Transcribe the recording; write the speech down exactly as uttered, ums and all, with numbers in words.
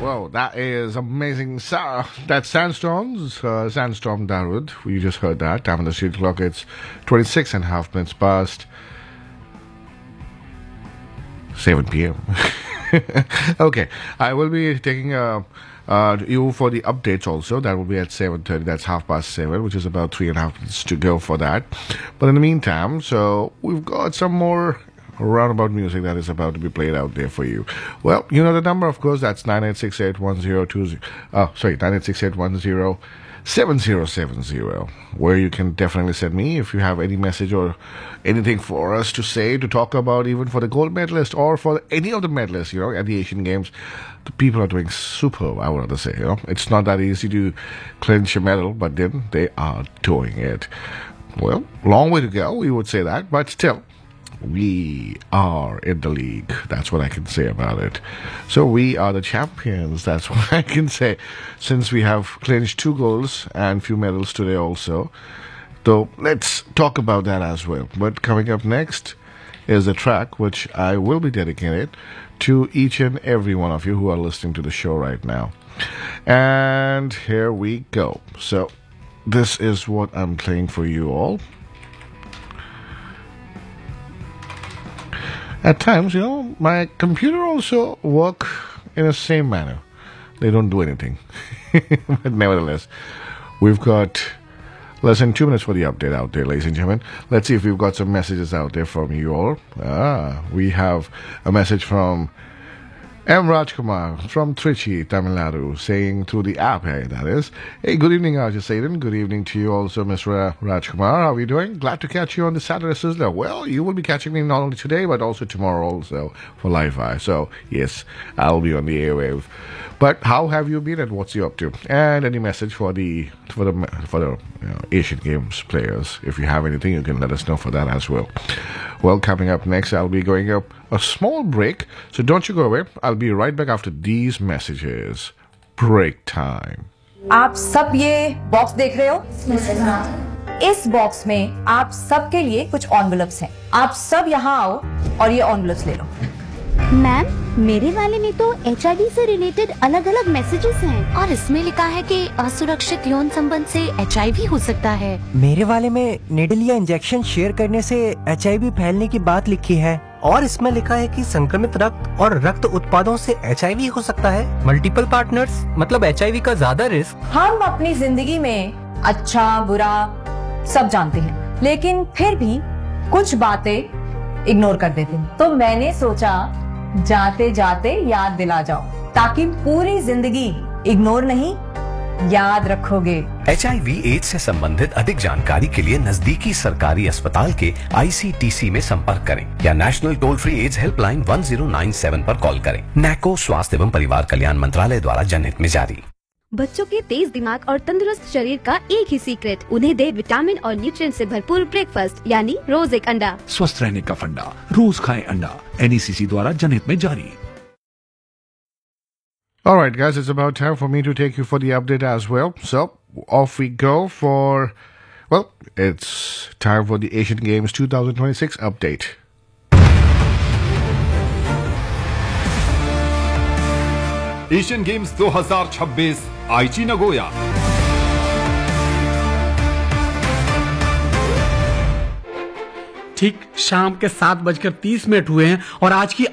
Whoa, that is amazing. Sa- that's Sandstorms, uh, Sandstorm Darude. You just heard that. Time on the street clock, it's twenty-six and a half minutes past seven p.m. Okay, I will be taking uh, uh, you for the updates also. That will be at seven thirty. That's half past seven, which is about three and a half minutes to go for that. But in the meantime, so we've got some more roundabout music that is about to be played out there for you. Well, you know the number, of course. That's nine eight six eight one zero two zero. Oh, sorry, nine eight six eight one zero seven zero seven zero, where you can definitely send me if you have any message or anything for us to say, to talk about, even for the gold medalist or for any of the medalists, you know, at the Asian Games. The people are doing superb, I would rather say, you know. It's not that easy to clinch a medal, but then they are doing it. Well, long way to go, we would say that, but still, we are in the league. That's what I can say about it. So we are the champions. That's what I can say, since we have clinched two goals and few medals today also. So let's talk about that as well. But coming up next is a track which I will be dedicated to each and every one of you who are listening to the show right now. And here we go. So this is what I'm playing for you all. At times, you know, my computer also work in the same manner. They don't do anything. But nevertheless, we've got less than two minutes for the update out there, ladies and gentlemen. Let's see if we've got some messages out there from you all. Ah, we have a message from M. Rajkumar from Trichy, Tamil Nadu, saying through the app, hey, that is. Hey, good evening, Arjun Saden. Good evening to you also, Mister Rajkumar. How are you doing? Glad to catch you on the Saturday Sizzler. Well, you will be catching me not only today, but also tomorrow also for Li-Fi. So, yes, I'll be on the airwave. But how have you been and what's you up to? And any message for the for the for the you know, Asian Games players? If you have anything, you can let us know for that as well. Well, coming up next, I'll be going up a small break. So don't you go away. I'll be right back after these messages. Break time. आप सब ये box देख रहे हो? इस box में आप सब के लिए कुछ एनवेलप्स हैं। आप सब यहाँ आओ और ये एनवेलप्स ले लो। मैम, मेरे वाले में तो एच आई वी से रिलेटेड अलग अलग मैसेजेस हैं और इसमें लिखा है कि असुरक्षित यौन संबंध से एच आई वी हो सकता है। मेरे वाले में निडल या इंजेक्शन शेयर करने से एच आई वी फैलने की बात लिखी है और इसमें लिखा है कि संक्रमित रक्त और रक्त उत्पादों से एच आई वी हो सकता है। मल्टीपल पार्टनर्स मतलब एच आई वी का ज्यादा रिस्क। हम अपनी जिंदगी में अच्छा बुरा सब जानते हैं, लेकिन फिर भी कुछ बातें इग्नोर कर देते हैं। तो मैंने सोचा जाते जाते याद दिला जाओ, ताकि पूरी जिंदगी इग्नोर नहीं याद रखोगे। एच आई वी एड्स से संबंधित अधिक जानकारी के लिए नजदीकी सरकारी अस्पताल के आई सी टी सी में संपर्क करें या national toll free ads helpline one zero nine seven पर कॉल करें। नैको स्वास्थ्य एवं परिवार कल्याण मंत्रालय द्वारा जनहित में जारी। बच्चों के तेज दिमाग और तंदुरुस्त शरीर का एक ही सीक्रेट, उन्हें दे विटामिन और न्यूट्रिएंट से भरपूर ब्रेकफास्ट यानी रोज एक अंडा। स्वस्थ रहने का फंडा, रोज खाएं अंडा। एन ई सी सी द्वारा जनहित में जारी। All right, guys, it's about time for me to take you for the update as well. So, off we go for, well, it's time for the Asian Games twenty twenty-six update. Asian games दो हज़ार छब्बीस आईची Nagoya. ठीक शाम के सात बजकर तीस मिनट हुए हैं और आज की